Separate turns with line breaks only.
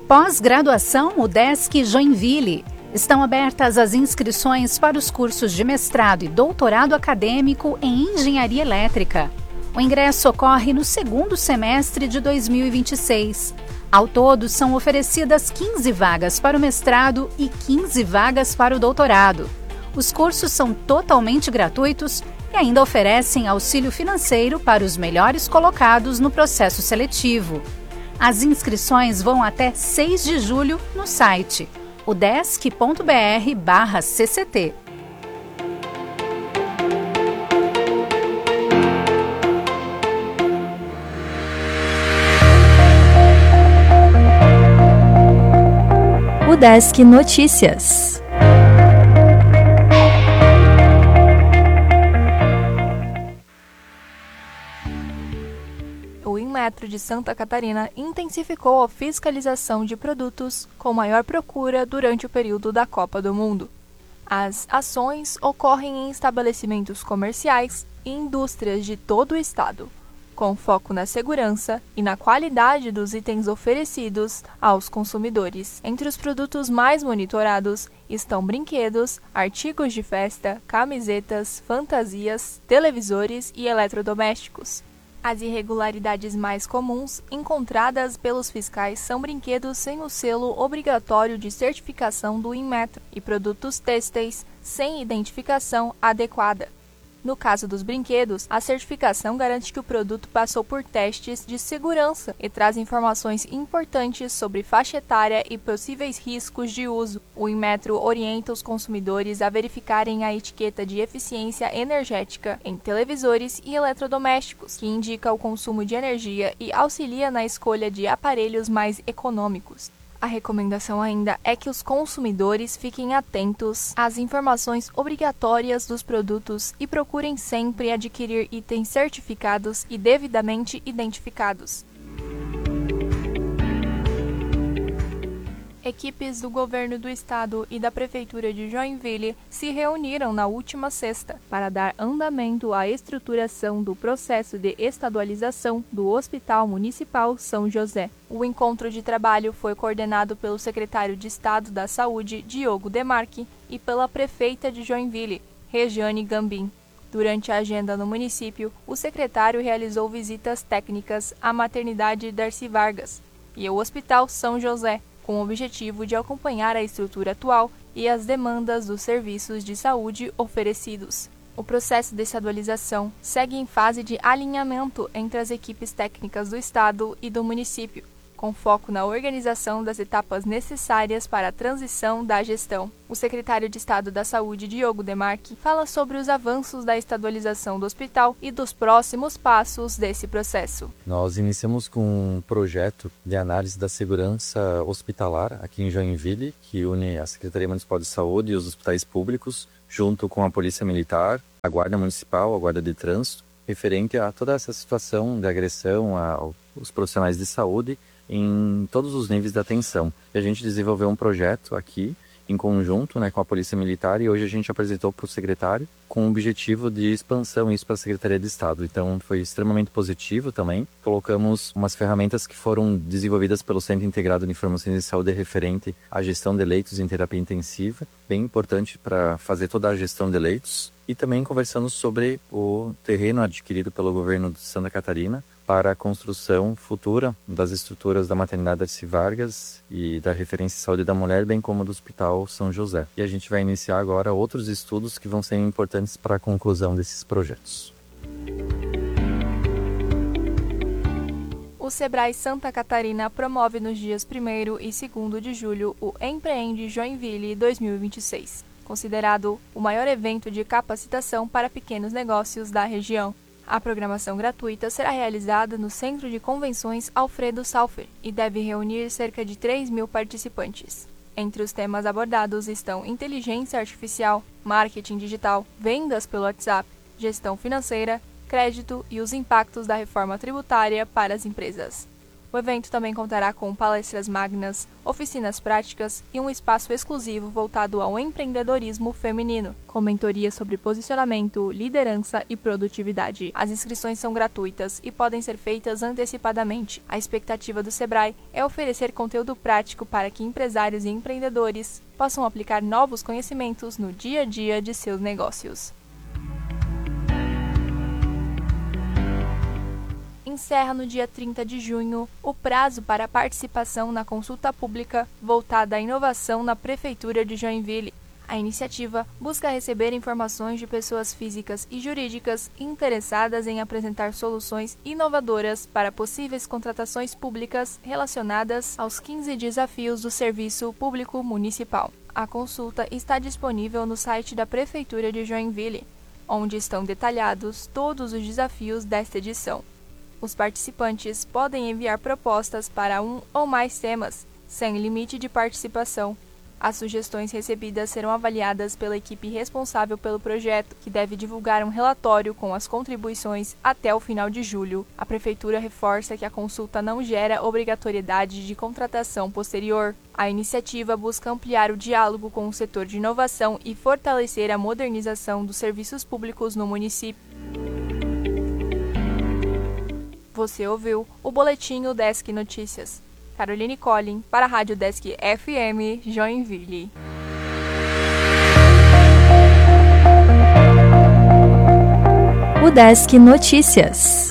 Pós-graduação UDESC Joinville. Estão abertas as inscrições para os cursos de mestrado e doutorado acadêmico em Engenharia Elétrica. O ingresso ocorre no segundo semestre de 2026. Ao todo, são oferecidas 15 vagas para o mestrado e 15 vagas para o doutorado. Os cursos são totalmente gratuitos e ainda oferecem auxílio financeiro para os melhores colocados no processo seletivo. As inscrições vão até 6 de julho no site udesc.br/cct.
Udesc Notícias. O Inmetro de Santa Catarina intensificou a fiscalização de produtos com maior procura durante o período da Copa do Mundo. As ações ocorrem em estabelecimentos comerciais e indústrias de todo o estado, com foco na segurança e na qualidade dos itens oferecidos aos consumidores. Entre os produtos mais monitorados estão brinquedos, artigos de festa, camisetas, fantasias, televisores e eletrodomésticos. As irregularidades mais comuns encontradas pelos fiscais são brinquedos sem o selo obrigatório de certificação do Inmetro e produtos têxteis sem identificação adequada. No caso dos brinquedos, a certificação garante que o produto passou por testes de segurança e traz informações importantes sobre faixa etária e possíveis riscos de uso. O Inmetro orienta os consumidores a verificarem a etiqueta de eficiência energética em televisores e eletrodomésticos, que indica o consumo de energia e auxilia na escolha de aparelhos mais econômicos. A recomendação ainda é que os consumidores fiquem atentos às informações obrigatórias dos produtos e procurem sempre adquirir itens certificados e devidamente identificados. Equipes do Governo do Estado e da Prefeitura de Joinville se reuniram na última sexta para dar andamento à estruturação do processo de estadualização do Hospital Municipal São José. O encontro de trabalho foi coordenado pelo secretário de Estado da Saúde, Diogo Demarque, e pela prefeita de Joinville, Regiane Gambim. Durante a agenda no município, o secretário realizou visitas técnicas à maternidade Darcy Vargas e ao Hospital São José, com o objetivo de acompanhar a estrutura atual e as demandas dos serviços de saúde oferecidos. O processo de estadualização segue em fase de alinhamento entre as equipes técnicas do Estado e do município, com foco na organização das etapas necessárias para a transição da gestão. O secretário de Estado da Saúde, Diogo Demarque, fala sobre os avanços da estadualização do hospital e dos próximos passos desse processo.
Nós iniciamos com um projeto de análise da segurança hospitalar aqui em Joinville, que une a Secretaria Municipal de Saúde e os hospitais públicos, junto com a Polícia Militar, a Guarda Municipal, a Guarda de Trânsito, referente a toda essa situação de agressão aos profissionais de saúde em todos os níveis da atenção. E a gente desenvolveu um projeto aqui em conjunto, com a Polícia Militar, e hoje a gente apresentou para o secretário com o objetivo de expansão isso para a Secretaria de Estado. Então foi extremamente positivo também. Colocamos umas ferramentas que foram desenvolvidas pelo Centro Integrado de Informações de Saúde referente à gestão de leitos em terapia intensiva, bem importante para fazer toda a gestão de leitos. E também conversando sobre o terreno adquirido pelo governo de Santa Catarina para a construção futura das estruturas da maternidade Darcy Vargas e da referência de saúde da mulher, bem como do Hospital São José. E a gente vai iniciar agora outros estudos que vão ser importantes para a conclusão desses projetos.
O Sebrae Santa Catarina promove nos dias 1º e 2º de julho o Empreende Joinville 2026, considerado o maior evento de capacitação para pequenos negócios da região. A programação gratuita será realizada no Centro de Convenções Alfredo Salfer e deve reunir cerca de 3.000 participantes. Entre os temas abordados estão inteligência artificial, marketing digital, vendas pelo WhatsApp, gestão financeira, crédito e os impactos da reforma tributária para as empresas. O evento também contará com palestras magnas, oficinas práticas e um espaço exclusivo voltado ao empreendedorismo feminino, com mentoria sobre posicionamento, liderança e produtividade. As inscrições são gratuitas e podem ser feitas antecipadamente. A expectativa do Sebrae é oferecer conteúdo prático para que empresários e empreendedores possam aplicar novos conhecimentos no dia a dia de seus negócios. Encerra no dia 30 de junho o prazo para participação na consulta pública voltada à inovação na Prefeitura de Joinville. A iniciativa busca receber informações de pessoas físicas e jurídicas interessadas em apresentar soluções inovadoras para possíveis contratações públicas relacionadas aos 15 desafios do Serviço Público Municipal. A consulta está disponível no site da Prefeitura de Joinville, onde estão detalhados todos os desafios desta edição. Os participantes podem enviar propostas para um ou mais temas, sem limite de participação. As sugestões recebidas serão avaliadas pela equipe responsável pelo projeto, que deve divulgar um relatório com as contribuições até o final de julho. A Prefeitura reforça que a consulta não gera obrigatoriedade de contratação posterior. A iniciativa busca ampliar o diálogo com o setor de inovação e fortalecer a modernização dos serviços públicos no município. Você ouviu o Boletim Udesc Notícias. Caroline Collin, para a Rádio Udesc FM, Joinville.
Udesc Notícias.